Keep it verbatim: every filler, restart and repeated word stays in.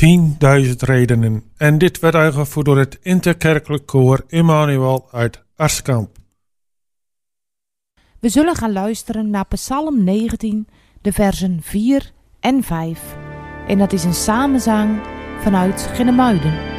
tienduizend redenen. En dit werd uitgevoerd door het interkerkelijk koor Immanuel uit Arskamp. We zullen gaan luisteren naar Psalm negentien, de versen vier en vijf. En dat is een samenzang vanuit Ginnemuiden.